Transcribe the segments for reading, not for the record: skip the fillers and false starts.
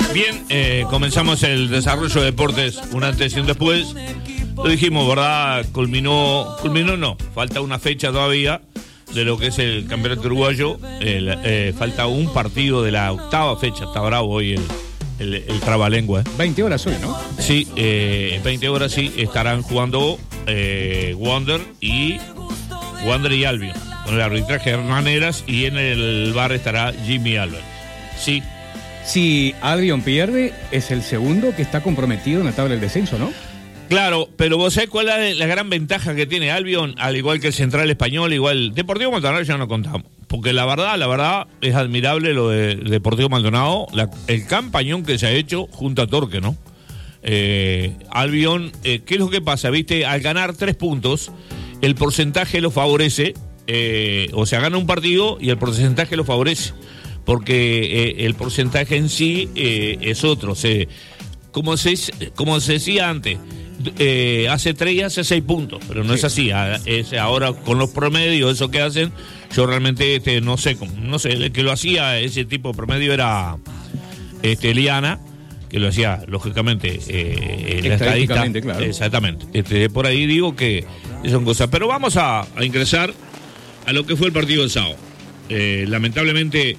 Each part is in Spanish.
Bien, comenzamos el desarrollo de deportes, un antes y un después. Lo dijimos, ¿verdad? Culminó no, falta una fecha todavía de lo que es el campeonato uruguayo. Falta un partido de la octava fecha, está bravo hoy el trabalengua. 20 horas hoy, ¿no? Sí, 20 horas sí, estarán jugando Wander y Albion, con el arbitraje de Hernán Heras, y en el bar estará Jimmy Albert. Sí. Si Albion pierde, es el segundo que está comprometido en la tabla del descenso, ¿no? Claro, pero vos sabés cuál es la gran ventaja que tiene Albion, al igual que el Central Español, igual Deportivo Maldonado ya no contamos, porque la verdad es admirable lo de Deportivo Maldonado, el campañón que se ha hecho junto a Torque, ¿no? Albion, ¿qué es lo que pasa? Viste, al ganar 3 puntos, el porcentaje lo favorece, o sea, gana un partido y el porcentaje lo favorece, porque el porcentaje en sí es otro, como se decía antes, hace 3 y hace 6 puntos, pero no es así. Ahora con los promedios, eso que hacen, yo realmente no sé, el que lo hacía, ese tipo de promedio era Eliana, que lo hacía lógicamente la estadista, claro. Exactamente. Por ahí digo que son cosas, pero vamos a ingresar a lo que fue el partido del sábado. Lamentablemente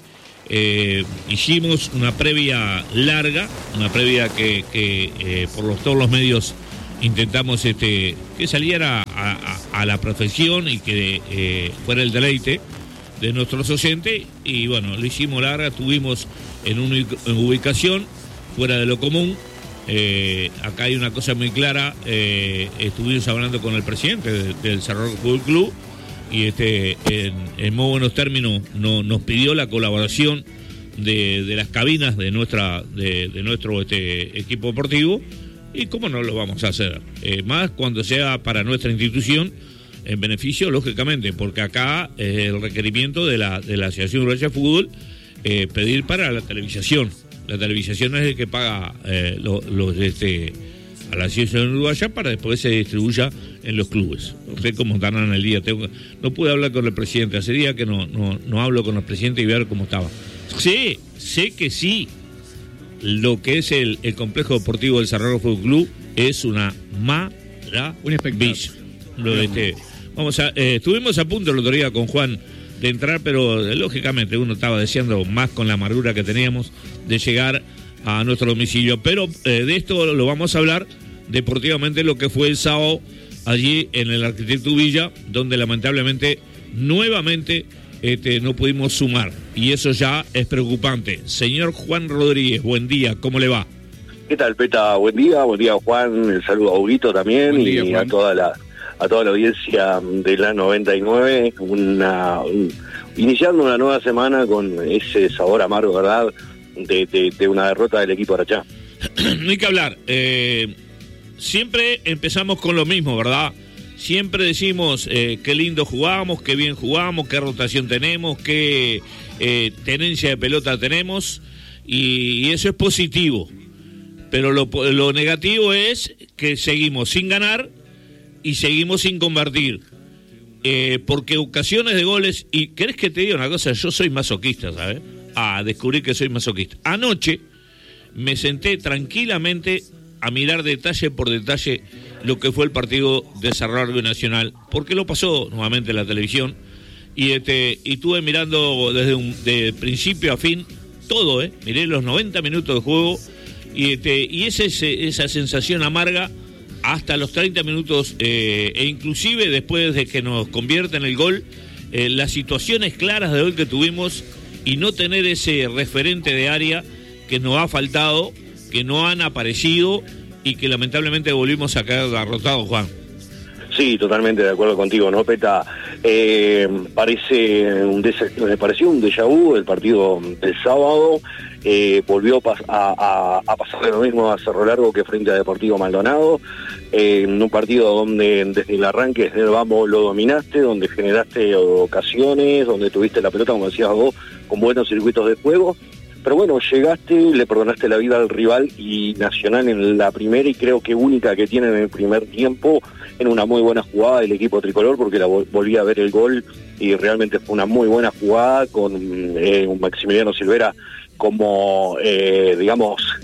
hicimos una previa larga, una previa que por todos los medios intentamos que saliera a la perfección y que fuera el deleite de nuestros oyentes, y bueno, lo hicimos larga, estuvimos en una ubicación fuera de lo común. Acá hay una cosa muy clara, estuvimos hablando con el presidente del Cerro Fútbol Club, y en muy buenos términos nos pidió la colaboración de las cabinas de nuestro equipo deportivo, y cómo no lo vamos a hacer, más cuando sea para nuestra institución, en beneficio lógicamente, porque acá el requerimiento de la Asociación Uruguaya de Fútbol, pedir para la televisación es el que paga a la Asociación Uruguaya para después se distribuya en los clubes. No sé cómo están en el día. No pude hablar con el presidente. Hace días que no hablo con el presidente y ver cómo estaba. Sé que sí, lo que es el complejo deportivo del Cerrado Fútbol Club es una maravilla. Un espectáculo. Estuvimos a punto el otro día con Juan de entrar, pero lógicamente uno estaba deseando, más con la amargura que teníamos, de llegar a nuestro domicilio. Pero de esto lo vamos a hablar deportivamente, lo que fue el sábado allí en el Arquitecto Villa, donde lamentablemente nuevamente no pudimos sumar, y eso ya es preocupante. Señor Juan Rodríguez, buen día, ¿cómo le va? ¿Qué tal, Peta? Buen día Juan, el saludo a Huguito también, día, y Juan, a toda la audiencia de la 99, iniciando una nueva semana con ese sabor amargo, ¿verdad?, de una derrota del equipo Arachá. No hay que hablar, siempre empezamos con lo mismo, ¿verdad? Siempre decimos qué lindo jugamos, qué bien jugamos, qué rotación tenemos, qué tenencia de pelota tenemos, y eso es positivo. Pero lo negativo es que seguimos sin ganar y seguimos sin convertir. Porque ocasiones de goles, y ¿querés que te diga una cosa? Yo soy masoquista, ¿sabes? Descubrí que soy masoquista. Anoche me senté tranquilamente a mirar detalle por detalle lo que fue el partido de Cerrado Nacional, porque lo pasó nuevamente en la televisión, y estuve mirando de principio a fin todo, miré los 90 minutos de juego, y esa sensación amarga hasta los 30 minutos, e inclusive después de que nos convierten el gol, las situaciones claras de hoy que tuvimos, y no tener ese referente de área que nos ha faltado, que no han aparecido, y que lamentablemente volvimos a caer derrotados, Juan. Sí, totalmente de acuerdo contigo, ¿no, Peta? Me pareció un déjà vu el partido del sábado. Volvió a pasar lo mismo a Cerro Largo que frente a Deportivo Maldonado, en un partido donde desde el arranque, desde el vamos, lo dominaste, donde generaste ocasiones, donde tuviste la pelota, como decías vos, con buenos circuitos de juego. Pero bueno, llegaste, le perdonaste la vida al rival, y Nacional en la primera y creo que única que tiene en el primer tiempo, en una muy buena jugada del equipo tricolor, porque volví a ver el gol y realmente fue una muy buena jugada con un Maximiliano Silvera como,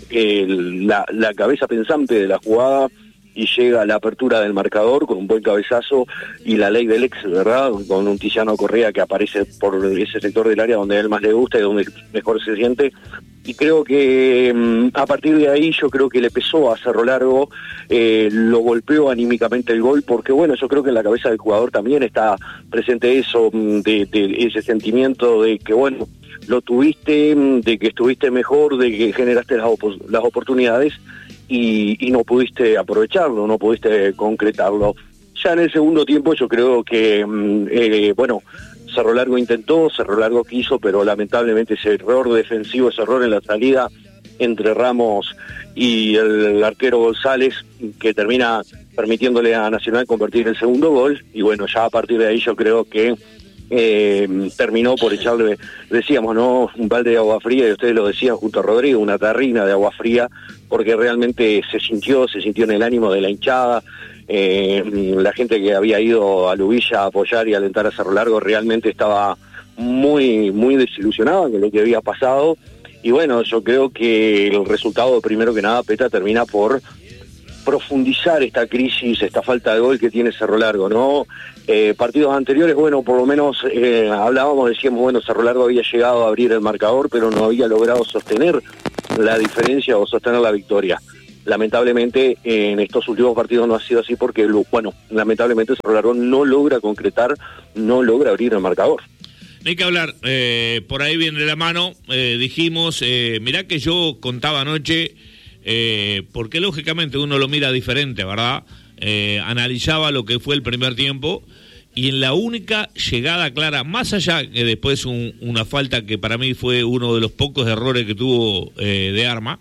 la cabeza pensante de la jugada y llega a la apertura del marcador con un buen cabezazo y la ley del ex, ¿verdad? Con un Tiziano Correa que aparece por ese sector del área donde a él más le gusta y donde mejor se siente. Y creo que a partir de ahí yo creo que le pesó a Cerro Largo, lo golpeó anímicamente el gol, porque bueno, yo creo que en la cabeza del jugador también está presente eso, de ese sentimiento de que bueno, lo tuviste, de que estuviste mejor, de que generaste las oportunidades y no pudiste aprovecharlo, no pudiste concretarlo. Ya en el segundo tiempo yo creo que, bueno, Cerro Largo intentó, Cerro Largo quiso, pero lamentablemente ese error defensivo, ese error en la salida entre Ramos y el arquero González, que termina permitiéndole a Nacional convertir el segundo gol, y bueno, ya a partir de ahí yo creo que terminó por echarle, decíamos, ¿no?, un balde de agua fría, y ustedes lo decían junto a Rodrigo, una tarrina de agua fría, porque realmente se sintió en el ánimo de la hinchada. La gente que había ido a Lubilla a apoyar y alentar a Cerro Largo realmente estaba muy, muy desilusionada con lo que había pasado, y bueno, yo creo que el resultado, primero que nada, Peta, termina por profundizar esta crisis, esta falta de gol que tiene Cerro Largo, ¿no? Partidos anteriores, bueno, por lo menos hablábamos, decíamos, bueno, Cerro Largo había llegado a abrir el marcador, pero no había logrado sostener la diferencia o sostener la victoria. Lamentablemente en estos últimos partidos no ha sido así porque, bueno, lamentablemente Cerro Largo no logra concretar, no logra abrir el marcador. Hay que hablar, por ahí viene la mano, dijimos, mirá que yo contaba anoche, porque lógicamente uno lo mira diferente, ¿verdad? Analizaba lo que fue el primer tiempo y en la única llegada clara, más allá que después una falta que para mí fue uno de los pocos errores que tuvo de Arma,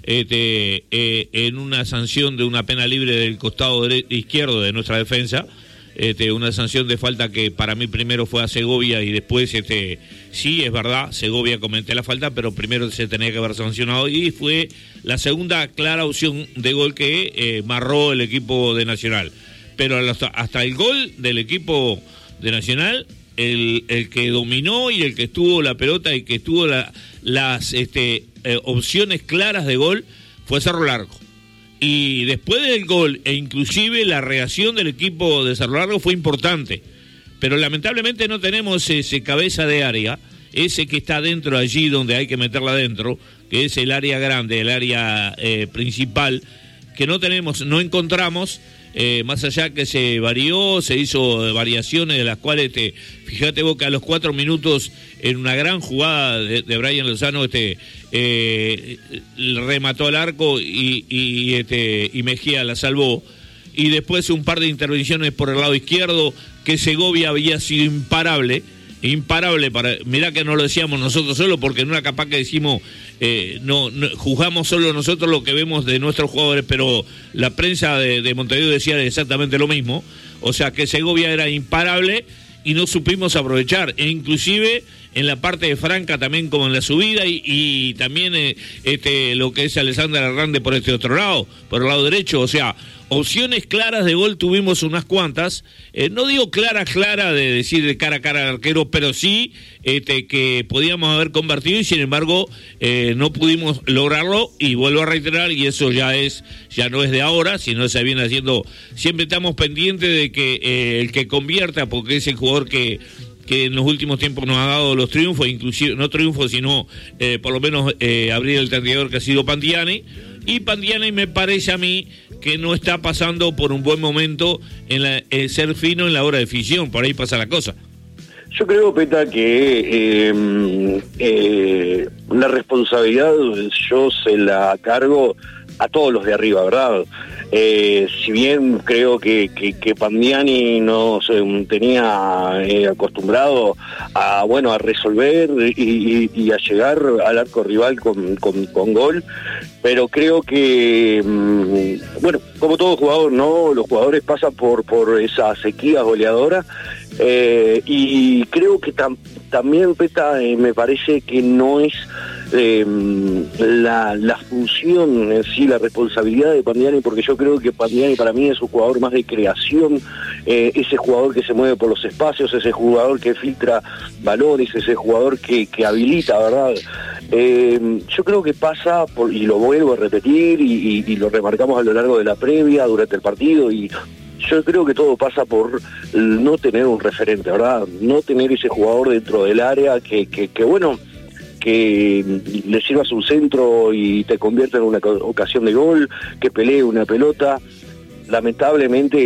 en una sanción de una pena libre del costado izquierdo de nuestra defensa, una sanción de falta que para mí primero fue a Segovia y después, sí, es verdad, Segovia cometió la falta, pero primero se tenía que haber sancionado y fue la segunda clara opción de gol que marró el equipo de Nacional. Pero hasta el gol del equipo de Nacional, el que dominó y el que estuvo la pelota y que estuvo las opciones claras de gol fue Cerro Largo. Y después del gol, e inclusive la reacción del equipo de Cerro Largo fue importante, pero lamentablemente no tenemos ese cabeza de área, ese que está dentro allí donde hay que meterla adentro, que es el área grande, el área principal, que no tenemos, no encontramos, más allá que se varió, se hizo variaciones de las cuales, fíjate vos que a los 4 minutos, en una gran jugada de Brian Lozano, remató al arco y Mejía la salvó, y después un par de intervenciones por el lado izquierdo, que Segovia había sido imparable, mirá que no lo decíamos nosotros solo, porque no era capaz que decimos, no juzgamos solo nosotros lo que vemos de nuestros jugadores, pero la prensa de Montevideo decía exactamente lo mismo, o sea que Segovia era imparable y no supimos aprovechar, e inclusive en la parte de Franca también, como en la subida, y también lo que es Alexander Hernández por este otro lado, por el lado derecho, o sea, opciones claras de gol tuvimos unas cuantas, no digo clara de decir de cara a cara al arquero, pero sí que podíamos haber convertido y sin embargo no pudimos lograrlo, y vuelvo a reiterar, y eso ya no es de ahora, sino se viene haciendo, siempre estamos pendientes de que el que convierta, porque es el jugador que en los últimos tiempos nos ha dado los triunfos, inclusive, no triunfos, sino por lo menos abrir el tanteador, que ha sido Pandiani, y Pandiani me parece a mí que no está pasando por un buen momento en ser fino en la hora de definición, por ahí pasa la cosa. Yo creo, Peta, que la responsabilidad yo se la cargo a todos los de arriba, ¿verdad? Si bien creo que Pandiani nos tenía acostumbrado a resolver y a llegar al arco rival con gol, pero creo que como todo jugador, no, los jugadores pasan por esa sequía goleadora, y creo que también, Peta, me parece que no es la función en sí, la responsabilidad de Pandiani, porque yo creo que Pandiani para mí es un jugador más de creación, ese jugador que se mueve por los espacios, ese jugador que filtra balones, ese jugador que habilita, ¿verdad? Yo creo que pasa, y lo vuelvo a repetir, y lo remarcamos a lo largo de la previa, durante el partido, y yo creo que todo pasa por no tener un referente, ¿verdad? No tener ese jugador dentro del área que le sirvas un centro y te convierta en una ocasión de gol, que pelee una pelota. Lamentablemente,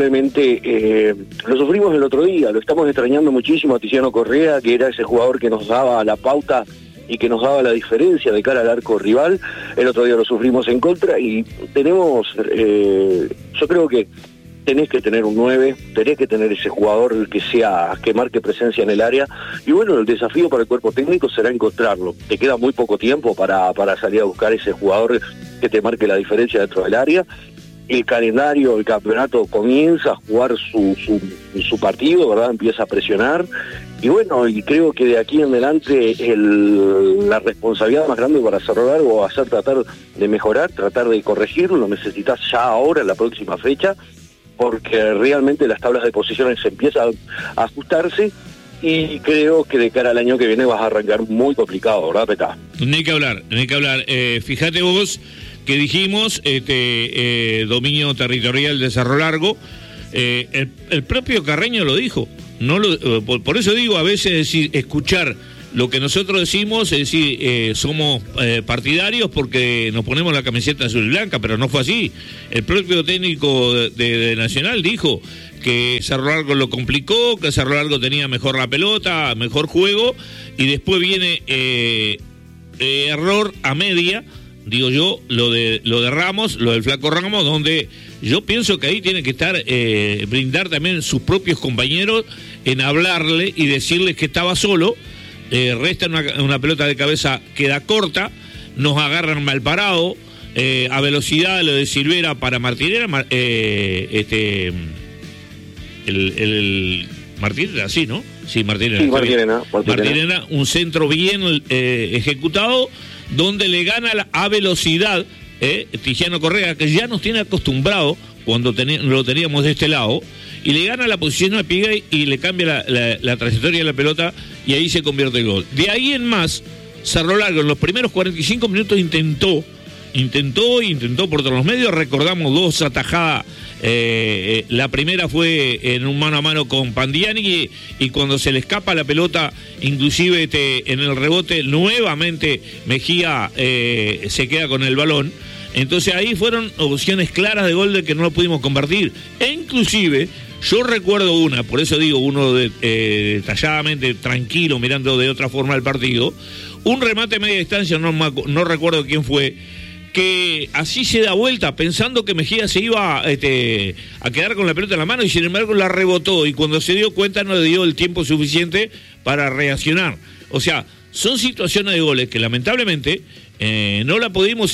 lo sufrimos el otro día, lo estamos extrañando muchísimo a Tiziano Correa, que era ese jugador que nos daba la pauta y que nos daba la diferencia de cara al arco rival. El otro día lo sufrimos en contra y tenemos, yo creo que tenés que tener un 9, tenés que tener ese jugador que marque presencia en el área, y bueno, el desafío para el cuerpo técnico será encontrarlo. Te queda muy poco tiempo para salir a buscar ese jugador que te marque la diferencia dentro del área. El calendario, el campeonato comienza a jugar su partido, ¿verdad? Empieza a presionar, y bueno, y creo que de aquí en adelante la responsabilidad más grande para Cerro Largo va a ser tratar de mejorar, tratar de corregirlo. Lo necesitas ya ahora, en la próxima fecha, porque realmente las tablas de posiciones empiezan a ajustarse, y creo que de cara al año que viene vas a arrancar muy complicado, ¿verdad, Petá? Ni que hablar. Fíjate vos que dijimos dominio territorial de Cerro Largo, el propio Carreño lo dijo. Por eso digo, a veces escuchar lo que nosotros decimos, es decir, somos partidarios porque nos ponemos la camiseta azul y blanca, pero no fue así. El propio técnico de Nacional dijo que Cerro Largo lo complicó, que Cerro Largo tenía mejor la pelota, mejor juego, y después viene error a media, digo yo, lo de Ramos, lo del flaco Ramos, donde yo pienso que ahí tiene que estar, brindar también sus propios compañeros en hablarle y decirles que estaba solo. Resta una pelota de cabeza, queda corta, nos agarran mal parado, a velocidad lo de Silvera para Martinera, Martinera, así, ¿no? Sí, Martinera. Sí, Martinera, un centro bien ejecutado, donde le gana a velocidad Tiziano Correa, que ya nos tiene acostumbrado cuando lo teníamos de este lado, y le gana la posición a Pigay y le cambia la trayectoria de la pelota, y ahí se convierte el gol. De ahí en más, Cerro Largo en los primeros 45 minutos intentó por todos los medios. Recordamos dos atajadas, la primera fue en un mano a mano con Pandiani, y cuando se le escapa la pelota, inclusive en el rebote, nuevamente Mejía se queda con el balón. Entonces ahí fueron opciones claras de gol de que no lo pudimos convertir. E inclusive, yo recuerdo una, por eso digo, uno detalladamente tranquilo, mirando de otra forma el partido, un remate a media distancia, no recuerdo quién fue, que así se da vuelta pensando que Mejía se iba a quedar con la pelota en la mano, y sin embargo la rebotó, y cuando se dio cuenta no le dio el tiempo suficiente para reaccionar. O sea, son situaciones de goles que lamentablemente no la pudimos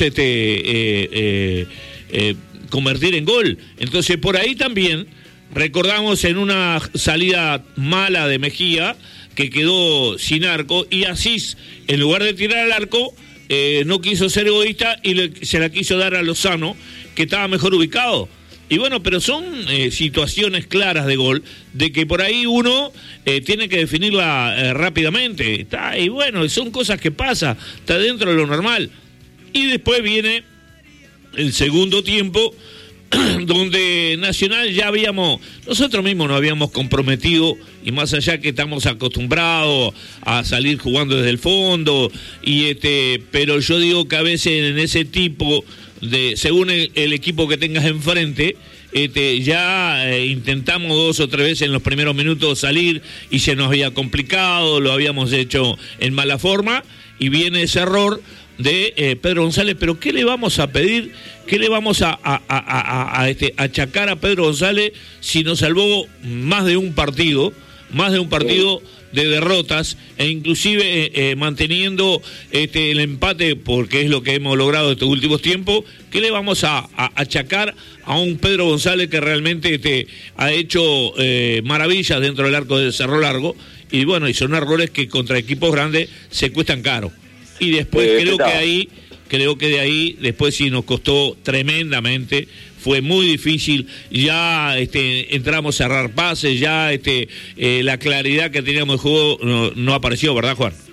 convertir en gol. Entonces por ahí también recordamos en una salida mala de Mejía que quedó sin arco, y Asís, en lugar de tirar al arco, no quiso ser egoísta y se la quiso dar a Lozano, que estaba mejor ubicado. Y bueno, pero son situaciones claras de gol, de que por ahí uno tiene que definirla rápidamente. Y bueno, son cosas que pasan, está dentro de lo normal. Y después viene el segundo tiempo, donde Nacional nosotros mismos nos habíamos comprometido, y más allá que estamos acostumbrados a salir jugando desde el fondo, pero yo digo que a veces en ese tipo según el equipo que tengas enfrente, ya intentamos 2 o 3 veces en los primeros minutos salir, y se nos había complicado, lo habíamos hecho en mala forma, y viene ese error de Pedro González. Pero ¿qué le vamos a pedir? ¿Qué le vamos a achacar a Pedro González si nos salvó más de un partido de derrotas, e inclusive manteniendo el empate, porque es lo que hemos logrado estos últimos tiempos? ¿Qué le vamos a achacar a un Pedro González que realmente ha hecho maravillas dentro del arco de Cerro Largo? Y bueno, y son errores que contra equipos grandes se cuestan caro. Y después creo que de ahí después sí nos costó tremendamente, fue muy difícil, ya entramos a cerrar pases, ya la claridad que teníamos de juego no apareció, ¿verdad, Juan?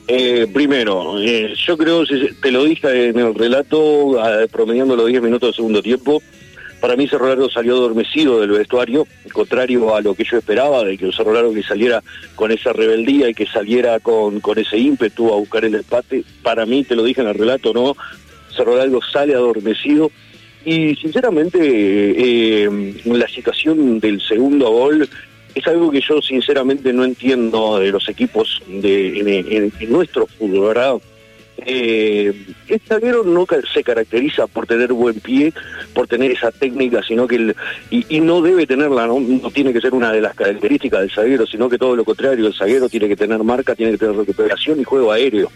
Primero, yo creo, te lo dije en el relato, promediando los 10 minutos del segundo tiempo, para mí Cerro Largo salió adormecido del vestuario, contrario a lo que yo esperaba, de que un Cerro Largo que saliera con esa rebeldía y que saliera con ese ímpetu a buscar el empate. Para mí, te lo dije en el relato, no, Cerro Largo sale adormecido. Y sinceramente, la situación del segundo gol es algo que yo sinceramente no entiendo de los equipos en nuestro fútbol, ¿verdad? El zaguero no se caracteriza por tener buen pie, por tener esa técnica, sino que y no debe tenerla, ¿no? No tiene que ser una de las características del zaguero, sino que todo lo contrario, el zaguero tiene que tener marca, tiene que tener recuperación y juego aéreo.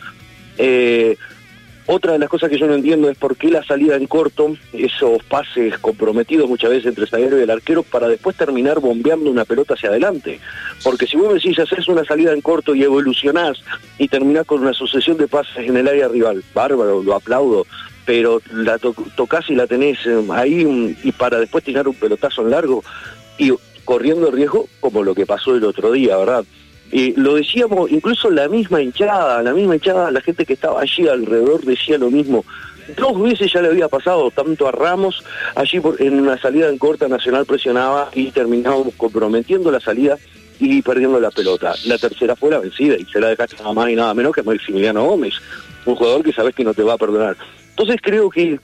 Otra de las cosas que yo no entiendo es por qué la salida en corto, esos pases comprometidos muchas veces entre el zaguero y el arquero para después terminar bombeando una pelota hacia adelante. Porque si vos me decís, haces una salida en corto y evolucionás y terminás con una sucesión de pases en el área rival, bárbaro, lo aplaudo, pero la tocás y la tenés ahí y para después tirar un pelotazo en largo y corriendo el riesgo como lo que pasó el otro día, ¿verdad? Lo decíamos, incluso la misma hinchada, la gente que estaba allí alrededor decía lo mismo. 2 veces ya le había pasado, tanto a Ramos, allí en una salida en corta Nacional presionaba y terminábamos comprometiendo la salida y perdiendo la pelota. La tercera fue la vencida y se la dejaste nada más y nada menos que Maximiliano Gómez, un jugador que sabés que no te va a perdonar. Entonces creo que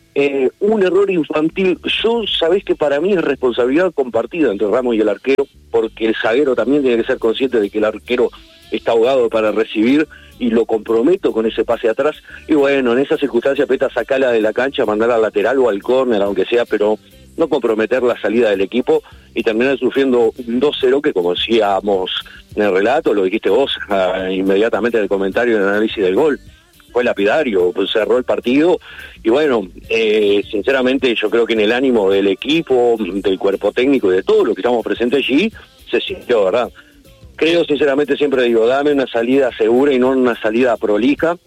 un error infantil, sabés que para mí es responsabilidad compartida entre Ramos y el arquero, porque el zaguero también tiene que ser consciente de que el arquero está ahogado para recibir y lo comprometo con ese pase atrás, y bueno, en esa circunstancia Peta sacala de la cancha, mandarla al lateral o al córner, aunque sea, pero no comprometer la salida del equipo y terminar sufriendo un 2-0 que, como decíamos en el relato, lo dijiste vos inmediatamente en el comentario en el análisis del gol, fue lapidario, pues cerró el partido y bueno, sinceramente yo creo que en el ánimo del equipo, del cuerpo técnico y de todo lo que estamos presentes allí, se sintió, ¿verdad? Creo sinceramente, siempre digo, dame una salida segura y no una salida prolija.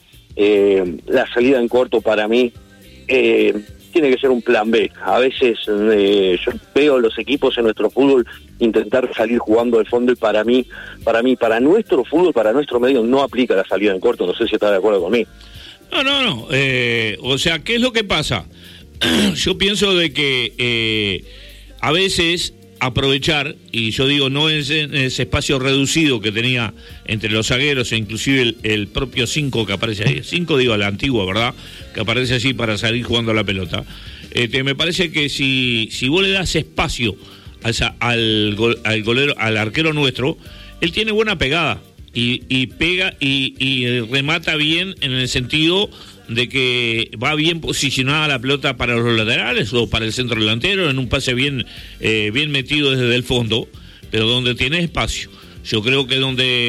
La salida en corto para mí tiene que ser un plan B. A veces yo veo los equipos en nuestro fútbol intentar salir jugando del fondo y para nuestro fútbol, para nuestro medio no aplica la salida en corto. No sé si está de acuerdo conmigo. No. O sea, ¿qué es lo que pasa? Yo pienso de que a veces aprovechar, y yo digo, no es en ese espacio reducido que tenía entre los zagueros e inclusive el propio 5 que aparece ahí, 5 digo a la antigua, ¿verdad? Que aparece así para salir jugando a la pelota. Me parece que si vos le das espacio al golero, al arquero nuestro, él tiene buena pegada y pega y remata bien en el sentido de que va bien posicionada la pelota para los laterales o para el centro delantero en un pase bien metido desde el fondo, pero donde tiene espacio. Yo creo que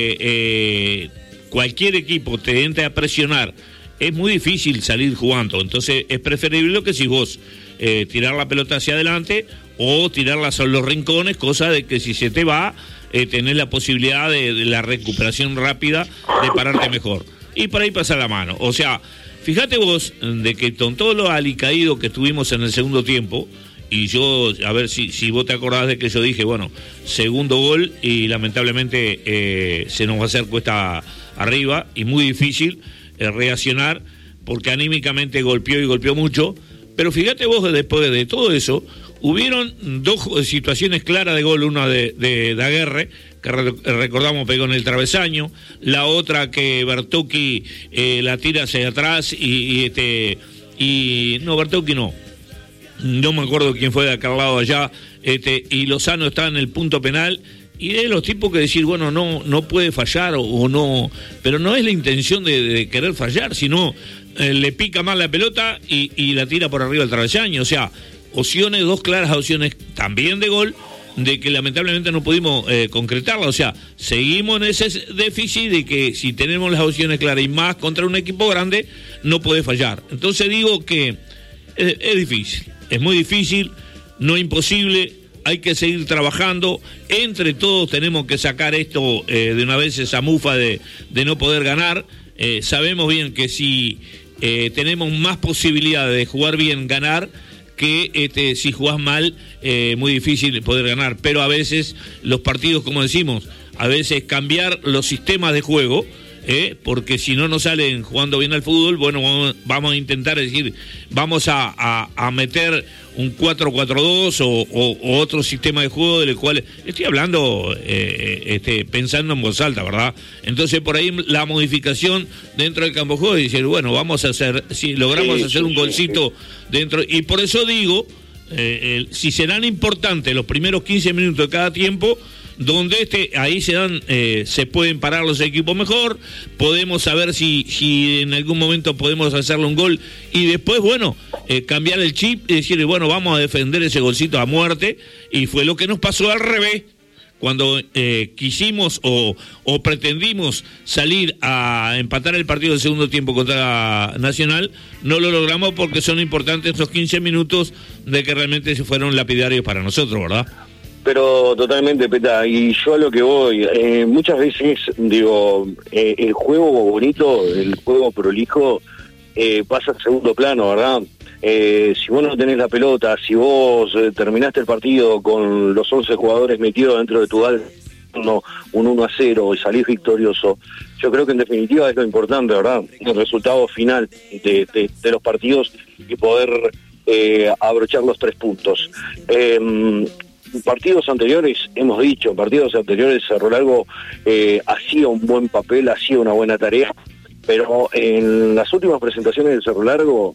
donde cualquier equipo te entre a presionar es muy difícil salir jugando, entonces es preferible que si vos tirar la pelota hacia adelante o tirarla sobre los rincones, cosa de que si se te va tenés la posibilidad de la recuperación rápida de pararte mejor y por ahí pasar la mano. O sea, fíjate vos de que con todo lo alicaído que tuvimos en el segundo tiempo, y yo, a ver si vos te acordás de que yo dije, bueno, segundo gol y lamentablemente se nos va a hacer cuesta arriba y muy difícil reaccionar porque anímicamente golpeó mucho, pero fíjate vos después de todo eso, hubieron 2 situaciones claras de gol, una de Daguerre, que recordamos pegó en el travesaño, la otra que Bertocchi la tira hacia atrás no, Bertocchi no me acuerdo quién fue de aquel lado allá, y Lozano está en el punto penal, y de los tipos que decir, bueno, no puede fallar o no, pero no es la intención de querer fallar, sino le pica mal la pelota y la tira por arriba del travesaño, o sea, 2 claras opciones también de gol, de que lamentablemente no pudimos concretarla. O sea, seguimos en ese déficit de que si tenemos las opciones claras y más contra un equipo grande, no puede fallar. Entonces digo que es difícil, es muy difícil, no imposible, hay que seguir trabajando, entre todos tenemos que sacar esto de una vez, esa mufa de no poder ganar. Sabemos bien que si tenemos más posibilidades de jugar bien, ganar, que si jugás mal, muy difícil poder ganar, pero a veces los partidos, como decimos, a veces cambiar los sistemas de juego porque si no nos salen jugando bien al fútbol, bueno, vamos a intentar decir, vamos a meter un 4-4-2 o otro sistema de juego del cual estoy hablando, pensando en voz alta, ¿verdad? Entonces por ahí la modificación dentro del campo de juego y decir, bueno, vamos a hacer, si logramos hacer un golcito dentro, y por eso digo, si serán importantes los primeros 15 minutos de cada tiempo, donde ahí se pueden parar los equipos mejor, podemos saber si en algún momento podemos hacerle un gol y después, bueno, cambiar el chip y decir, bueno, vamos a defender ese golcito a muerte, y fue lo que nos pasó al revés, cuando quisimos o pretendimos salir a empatar el partido del segundo tiempo contra Nacional, no lo logramos porque son importantes esos 15 minutos de que realmente se fueron lapidarios para nosotros, ¿verdad? Pero totalmente, Peta, y yo a lo que voy, muchas veces digo, el juego bonito, el juego prolijo, pasa al segundo plano, ¿verdad? Si vos no tenés la pelota, si vos terminaste el partido con los 11 jugadores metidos dentro de tu un 1-0 y salís victorioso, yo creo que en definitiva es lo importante, ¿verdad? El resultado final de los partidos y poder abrochar los 3 puntos. Partidos anteriores, hemos dicho, Cerro Largo hacía un buen papel, hacía una buena tarea, pero en las últimas presentaciones del Cerro Largo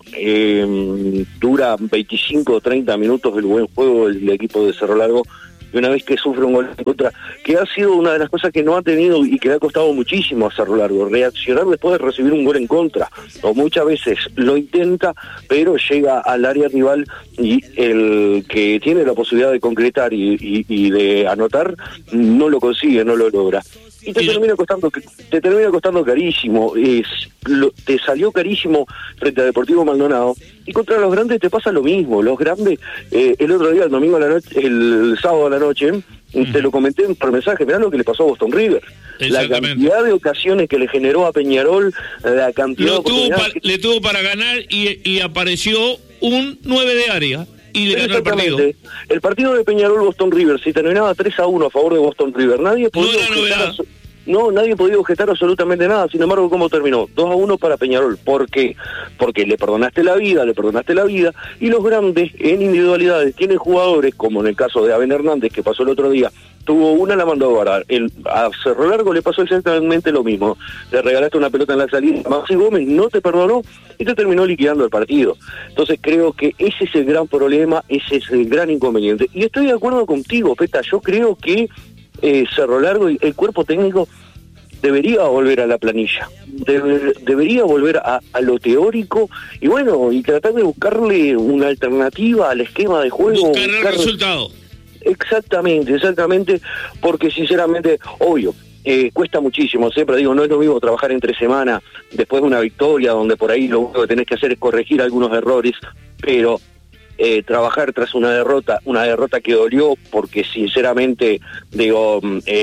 dura 25 o 30 minutos el buen juego del equipo de Cerro Largo, y una vez que sufre un gol en contra, que ha sido una de las cosas que no ha tenido y que le ha costado muchísimo a Cerro Largo, reaccionar después de recibir un gol en contra, o muchas veces lo intenta, pero llega al área rival y el que tiene la posibilidad de concretar y de anotar, no lo consigue, no lo logra. Y te termina costando carísimo, te salió carísimo frente a Deportivo Maldonado, y contra los grandes te pasa lo mismo. Los grandes, el otro día, el sábado a la noche, te lo comenté por mensaje, mirá lo que le pasó a Boston River. La cantidad de ocasiones que le generó a Peñarol, la cantidad de oportunidades le tuvo para ganar y apareció un 9 de área. Y le ganó el partido. El partido de Peñarol-Boston River, si terminaba 3-1 a favor de Boston River, nadie podía objetar absolutamente nada. Sin embargo, ¿cómo terminó? 2-1 para Peñarol. ¿Por qué? Porque le perdonaste la vida, y los grandes en individualidades tienen jugadores, como en el caso de Abel Hernández, que pasó el otro día, tuvo una, la mandó a guardar. A Cerro Largo le pasó exactamente lo mismo. Le regalaste una pelota en la salida, Maxi Gómez no te perdonó y te terminó liquidando el partido. Entonces creo que ese es el gran problema, ese es el gran inconveniente. Y estoy de acuerdo contigo, Peta, yo creo que Cerro Largo y el cuerpo técnico debería volver a la planilla, debería volver a lo teórico y bueno, y tratar de buscarle una alternativa al esquema de juego. Buscar el resultado. Exactamente, porque sinceramente, obvio, cuesta muchísimo, siempre digo, no es lo mismo trabajar entre semana después de una victoria, donde por ahí lo único que tenés que hacer es corregir algunos errores, pero trabajar tras una derrota que dolió, porque sinceramente, digo,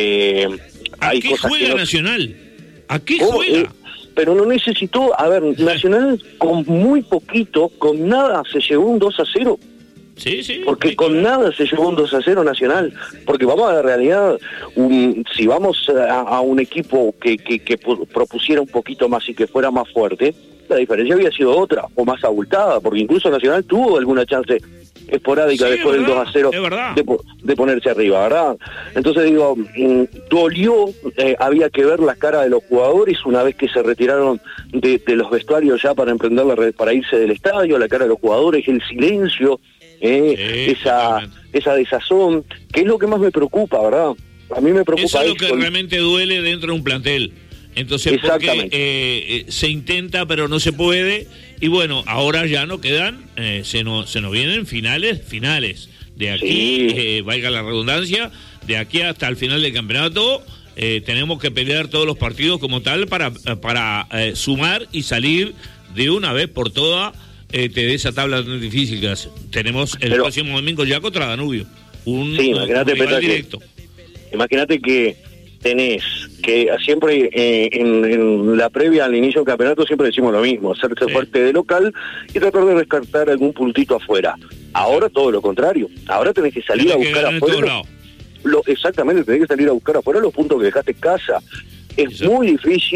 hay cosas juega que no... Nacional? ¿A qué juega? Pero no necesitó, Nacional con muy poquito, con nada, se llevó un 2-0. Sí. Porque con nada se llevó un 2-0 Nacional, porque vamos a la realidad, si vamos a un equipo que propusiera un poquito más y que fuera más fuerte, la diferencia había sido otra, o más abultada, porque incluso Nacional tuvo alguna chance esporádica después del 2-0 de ponerse arriba, ¿verdad? Entonces digo, dolió, había que ver las caras de los jugadores una vez que se retiraron de los vestuarios ya para emprender para irse del estadio, la cara de los jugadores, el silencio, esa desazón, que es lo que más me preocupa, ¿verdad? A mí me preocupa eso es lo que realmente duele dentro de un plantel. Entonces, porque se intenta pero no se puede, y bueno, ahora ya no quedan, se nos vienen finales, de aquí, valga la redundancia, de aquí hasta el final del campeonato, tenemos que pelear todos los partidos como tal para sumar y salir de una vez por todas de esa tabla tan difícil que tenemos el próximo domingo ya contra Danubio, un rival directo. Imagínate que tenés que siempre en la previa al inicio del campeonato siempre decimos lo mismo, hacerse fuerte de local y tratar de rescatar algún puntito afuera. Ahora todo lo contrario, ahora tenés que salir a buscar afuera. Exactamente, tenés que salir a buscar afuera los puntos que dejaste en casa. Es muy difícil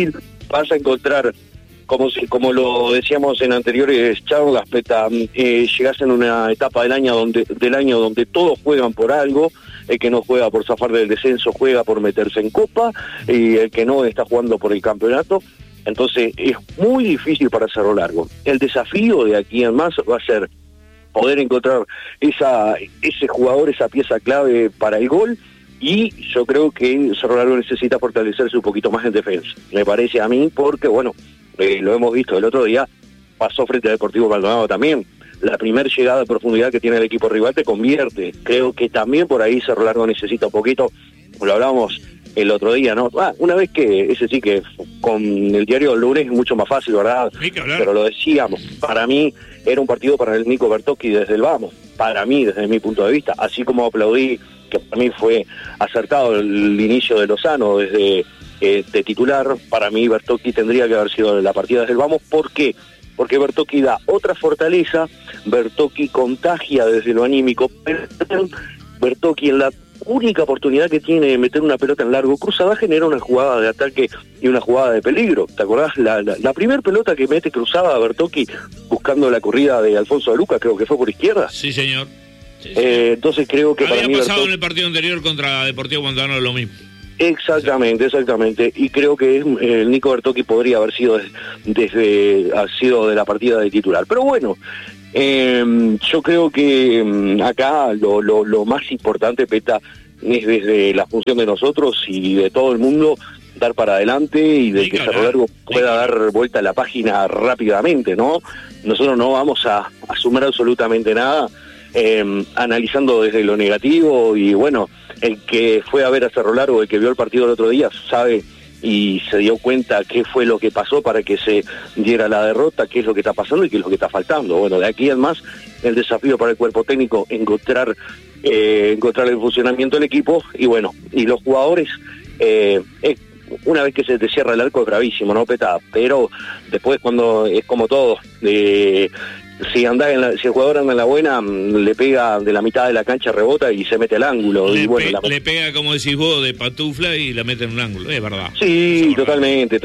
vas a encontrar, como lo decíamos en anteriores charlas, Peta, llegás en una etapa del año donde todos juegan por algo. El que no juega por zafar del descenso juega por meterse en Copa, y el que no está jugando por el campeonato. Entonces es muy difícil para Cerro Largo. El desafío de aquí en más va a ser poder encontrar ese jugador, esa pieza clave para el gol, y yo creo que Cerro Largo necesita fortalecerse un poquito más en defensa. Me parece a mí, porque bueno, lo hemos visto el otro día, pasó frente al Deportivo Maldonado también. La primera llegada de profundidad que tiene el equipo rival te convierte. Creo que también por ahí Cerro Largo necesita un poquito, lo hablábamos el otro día, ¿no? Una vez que, ese sí que con el diario del lunes es mucho más fácil, ¿verdad? Pero lo decíamos, para mí era un partido para el Nico Bertocchi desde el vamos, para mí, desde mi punto de vista, así como aplaudí, que para mí fue acertado el inicio de Lozano desde de titular, para mí Bertocchi tendría que haber sido la partida desde el vamos. ¿Por qué? Porque Bertocchi da otra fortaleza, Bertocchi contagia desde lo anímico, Bertocchi en la única oportunidad que tiene de meter una pelota en largo cruzada genera una jugada de ataque y una jugada de peligro. ¿Te acordás? La primera pelota que mete cruzada a Bertocchi buscando la corrida de Alfonso de Luca, creo que fue por izquierda. Sí, señor. Sí, entonces creo que había para mí pasado Bertocchi... en el partido anterior contra Deportivo Maldonado lo mismo. Exactamente, y creo que el Nico Bertocchi podría haber sido de la partida de titular. Pero bueno, yo creo que acá lo más importante, Peta, es desde la función de nosotros y de todo el mundo dar para adelante y de que Cerro Largo pueda dar vuelta a la página rápidamente, ¿no? Nosotros no vamos a asumir absolutamente nada, analizando desde lo negativo, y bueno, el que fue a ver a Cerro Largo, el que vio el partido el otro día, sabe y se dio cuenta qué fue lo que pasó para que se diera la derrota, qué es lo que está pasando y qué es lo que está faltando. Bueno, de aquí en más, el desafío para el cuerpo técnico, encontrar el funcionamiento del equipo, y bueno, y los jugadores, una vez que se te cierra el arco es bravísimo, ¿no, Peta? Pero después, cuando es como todo, si el jugador anda en la buena, le pega de la mitad de la cancha, rebota y se mete al ángulo. Le pega, como decís vos, de patufla y la mete en un ángulo, es verdad. Sí, totalmente.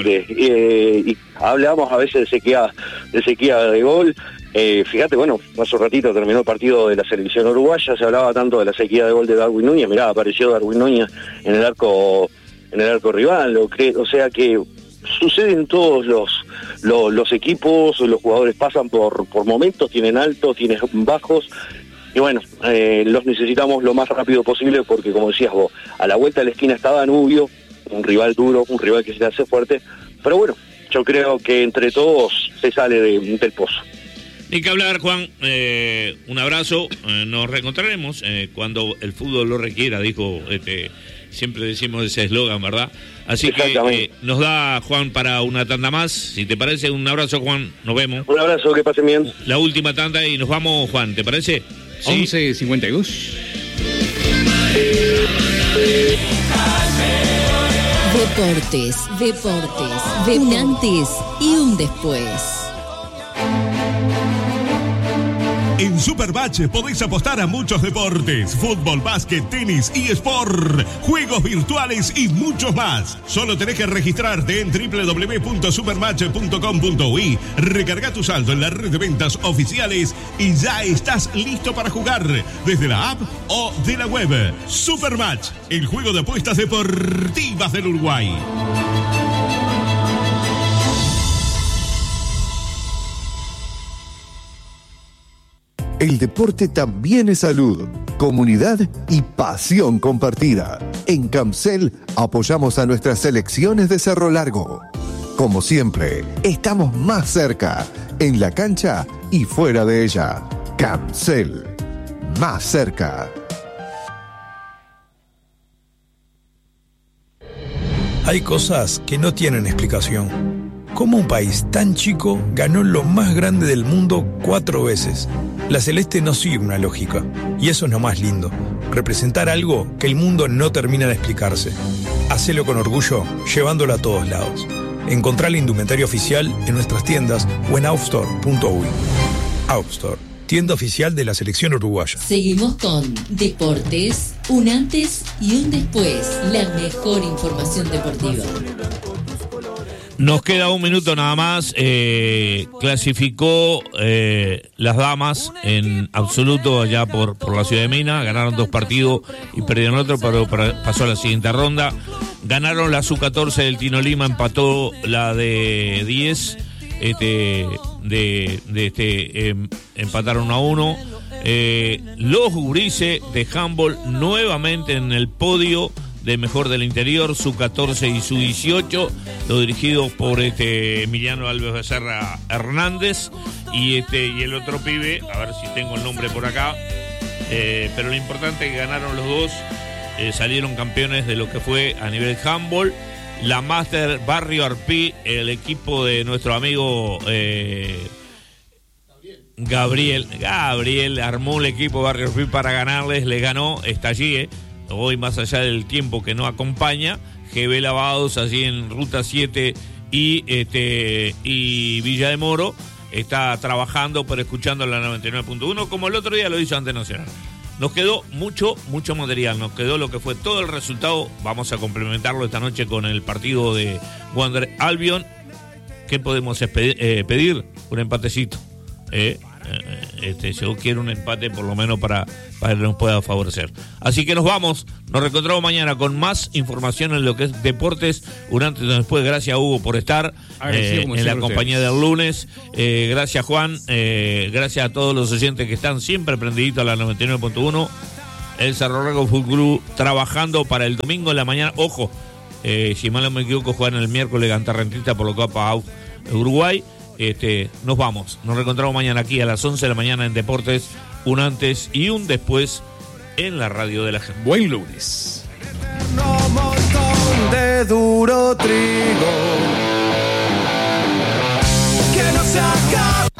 Y hablamos a veces de sequía de gol. Fíjate, bueno, hace un ratito terminó el partido de la selección uruguaya, se hablaba tanto de la sequía de gol de Darwin Núñez. Mirá, apareció Darwin Núñez en el arco rival, o sea que suceden todos los equipos, los jugadores pasan por momentos, tienen altos, tienen bajos, y bueno, los necesitamos lo más rápido posible, porque como decías vos, a la vuelta de la esquina está Danubio, un rival duro, un rival que se hace fuerte, pero bueno, yo creo que entre todos se sale del pozo. Ni que hablar, Juan, un abrazo, nos reencontraremos cuando el fútbol lo requiera, dijo siempre decimos ese eslogan, ¿verdad? Así que nos da, Juan, para una tanda más. Si te parece, un abrazo, Juan. Nos vemos. Un abrazo, que pasen bien. La última tanda y nos vamos, Juan. ¿Te parece? ¿Sí? 11:52. Deportes. Un antes y un después. En Supermatch podéis apostar a muchos deportes: fútbol, básquet, tenis, eSport, juegos virtuales y muchos más. Solo tenés que registrarte en www.supermatch.com.uy, recarga tu saldo en la red de ventas oficiales y ya estás listo para jugar desde la app o de la web. Supermatch, el juego de apuestas deportivas del Uruguay. El deporte también es salud, comunidad y pasión compartida. En Camcel apoyamos a nuestras selecciones de Cerro Largo. Como siempre, estamos más cerca, en la cancha y fuera de ella. Camcel, más cerca. Hay cosas que no tienen explicación. ¿Cómo un país tan chico ganó lo más grande del mundo 4 veces? La Celeste no sigue una lógica, y eso es lo más lindo, representar algo que el mundo no termina de explicarse. Hacelo con orgullo, llevándolo a todos lados. Encontrá la indumentaria oficial en nuestras tiendas o en outstore.uy. Outstore, tienda oficial de la selección uruguaya. Seguimos con Deportes, un antes y un después, la mejor información deportiva. Nos queda un minuto nada más. Clasificó las damas en absoluto allá por la ciudad de Mina. Ganaron 2 partidos y perdieron otro, pero pasó a la siguiente ronda. Ganaron la sub-14 del Tino Lima, empató la de 10. Empataron 1-1. Los gurises de handball nuevamente en el podio de mejor del interior, su 14 y su 18, lo dirigido por Emiliano Alves Becerra Hernández y el otro pibe, a ver si tengo el nombre por acá, pero lo importante es que ganaron los dos, salieron campeones de lo que fue a nivel handball. La Master Barrio Arpí, el equipo de nuestro amigo Gabriel armó el equipo Barrio Arpí para ganarles, le ganó, está allí, hoy más allá del tiempo que no acompaña, GB Lavados allí en Ruta 7 y Villa de Moro, está trabajando pero escuchando la 99.1 como el otro día lo hizo ante Nacional. Nos quedó mucho material, nos quedó lo que fue todo el resultado, vamos a complementarlo esta noche con el partido de Wander Albion. ¿Qué podemos pedir? Un empatecito, yo quiero un empate por lo menos para que nos pueda favorecer. Así que nos vamos, nos reencontramos mañana con más información en lo que es deportes, un antes y un después. Gracias Hugo por estar en la compañía del lunes, gracias Juan, gracias a todos los oyentes que están siempre prendiditos a la 99.1. El Cerro Largo Fútbol Club trabajando para el domingo en la mañana, ojo, si mal no me equivoco juegan el miércoles Gantarrentista por la Copa Uruguay. Nos vamos, nos reencontramos mañana aquí a las 11 de la mañana en Deportes, un antes y un después en la radio de la gente. Buen lunes. Un montón de duro trigo que no se acaba.